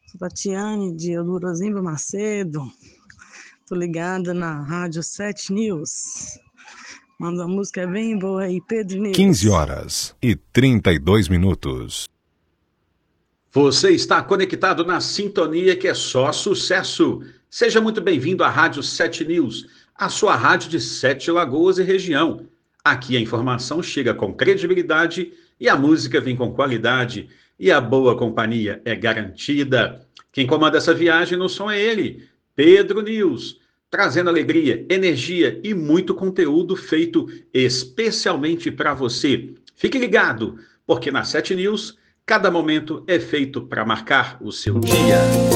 Sou Tatiane, de Eldorozimba Macedo. Tô ligada na Rádio 7 News. Manda uma música bem boa aí, Pedro News. 15h32. Você está conectado na sintonia que é só sucesso. Seja muito bem-vindo à Rádio 7 News, a sua rádio de Sete Lagoas e região. Aqui a informação chega com credibilidade e a música vem com qualidade e a boa companhia é garantida. Quem comanda essa viagem no som é ele, Pedro News, trazendo alegria, energia e muito conteúdo feito especialmente para você. Fique ligado, porque na 7 News cada momento é feito para marcar o seu dia.